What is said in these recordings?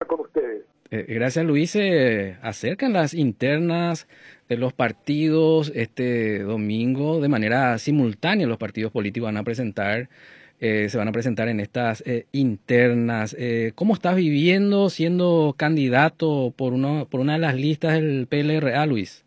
con ustedes. Gracias, Luis. Se acercan las internas de los partidos este domingo de manera simultánea. Los partidos políticos se van a presentar en estas internas. ¿Cómo estás viviendo siendo candidato por una de las listas del PLRA, Luis?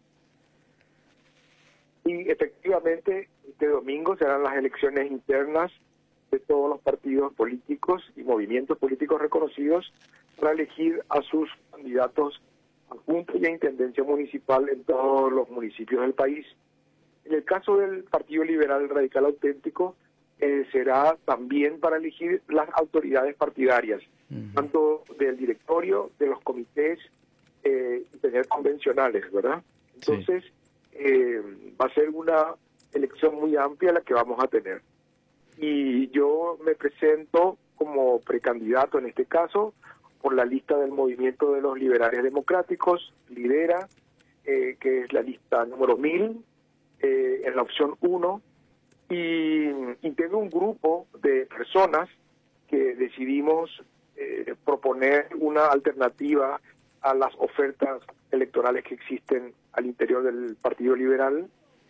Y efectivamente, este domingo serán las elecciones internas de todos los partidos políticos y movimientos políticos reconocidos para elegir a sus candidatos a junta y a intendencia municipal en todos los municipios del país. En el caso del Partido Liberal Radical Auténtico, será también para elegir las autoridades partidarias, tanto del directorio, de los comités interconvencionales, ¿verdad? Entonces, va a ser una elección muy amplia la que vamos a tener. Y yo me presento como precandidato en este caso por la lista del Movimiento de los Liberales Democráticos, Lidera, que es la lista número 1000, en la opción 1, y integro un grupo de personas que decidimos proponer una alternativa a las ofertas electorales que existen al interior del Partido Liberal,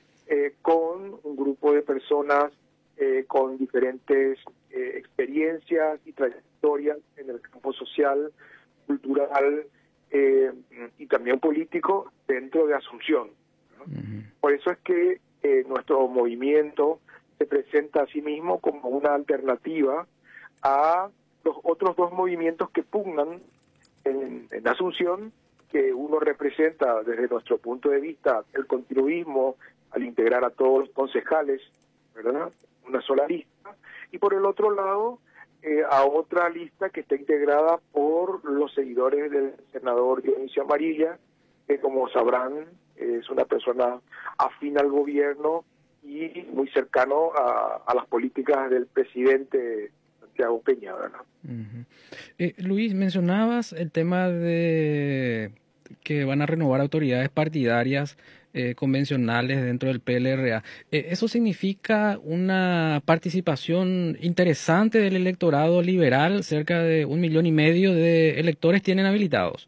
con un grupo de personas con diferentes experiencias y trayectorias en el campo social, cultural y también político dentro de Asunción, ¿no? Por eso es que nuestro movimiento se presenta a sí mismo como una alternativa a los otros dos movimientos que pugnan en Asunción, que uno representa desde nuestro punto de vista el continuismo al integrar a todos los concejales, ¿verdad?, una sola lista, y por el otro lado a otra lista que está integrada por los seguidores del senador Dionisio Amarilla, que como sabrán es una persona afín al gobierno y muy cercano a las políticas del presidente Santiago Peña, ¿verdad? Luis, mencionabas el tema de que van a renovar autoridades partidarias convencionales dentro del PLRA. ¿Eso significa una participación interesante del electorado liberal? Cerca de 1,5 millones de electores tienen habilitados.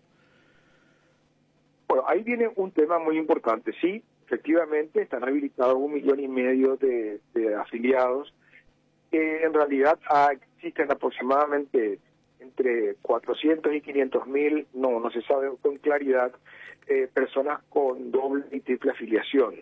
Bueno, ahí viene un tema muy importante. Sí, efectivamente están habilitados 1,5 millones de afiliados. En realidad existen aproximadamente entre 400 y 500 mil, no se sabe con claridad, personas con doble y triple afiliación.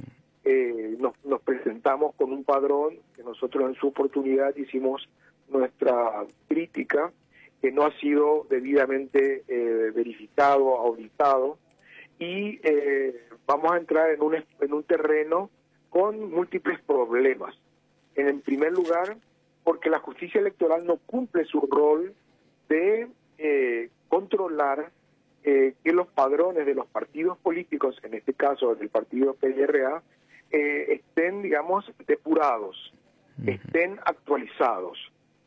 Nos presentamos con un padrón que nosotros en su oportunidad hicimos nuestra crítica, que no ha sido debidamente verificado, auditado, y vamos a entrar en un terreno con múltiples problemas. En primer lugar, porque la justicia electoral no cumple su rol de controlar que los padrones de los partidos políticos, en este caso del partido PLRA, estén, digamos, depurados, estén actualizados.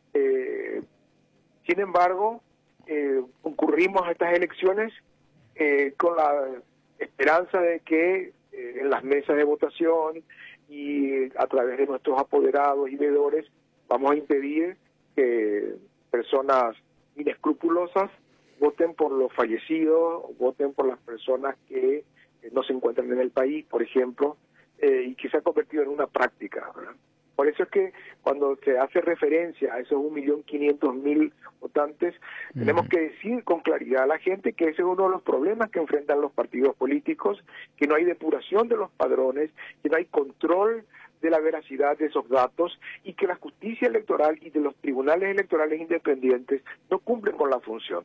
Sin embargo, concurrimos a estas elecciones con la esperanza de que en las mesas de votación y a través de nuestros apoderados y veedores vamos a impedir que personas inescrupulosas voten por los fallecidos, voten por las personas que no se encuentran en el país, por ejemplo, y que se ha convertido en una práctica, ¿verdad? Por eso es que cuando se hace referencia a esos 1.500.000 votantes, tenemos que decir con claridad a la gente que ese es uno de los problemas que enfrentan los partidos políticos, que no hay depuración de los padrones, que no hay control de la veracidad de esos datos y que la justicia electoral y de los tribunales electorales independientes no cumplen con la función.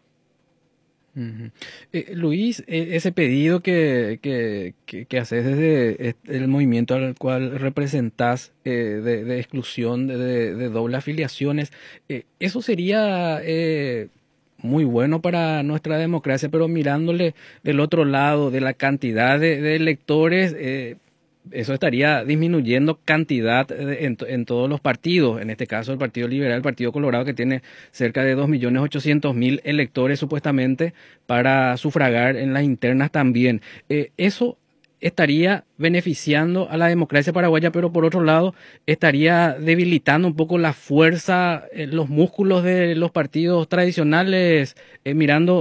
Luis, ese pedido que haces desde el movimiento al cual representás de exclusión de doble afiliaciones, eso sería muy bueno para nuestra democracia, pero mirándole del otro lado, de la cantidad de electores, eso estaría disminuyendo cantidad en todos los partidos, en este caso el Partido Liberal, el Partido Colorado, que tiene cerca de 2.800.000 electores supuestamente para sufragar en las internas también. Eso estaría beneficiando a la democracia paraguaya, pero por otro lado estaría debilitando un poco la fuerza, los músculos de los partidos tradicionales, mirando